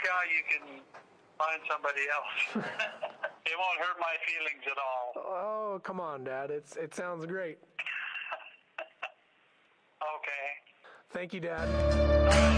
out you can find somebody else. It won't hurt my feelings at all. Oh, come on, Dad. It sounds great. Okay. Thank you, Dad.